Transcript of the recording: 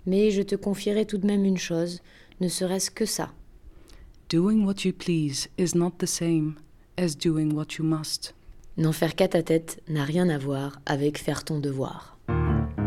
Mais je te confierai tout de même une chose, ne serait-ce que ça. Doing what you please is not the same as doing what you must. N'en faire qu'à ta tête n'a rien à voir avec faire ton devoir.